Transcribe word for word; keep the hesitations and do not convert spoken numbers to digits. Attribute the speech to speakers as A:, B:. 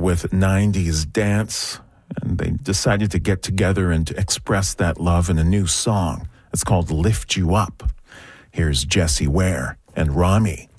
A: with nineties dance, and they decided to get together and to express that love in a new song. It's called Lift You Up. Here's Jessie Ware and Rami.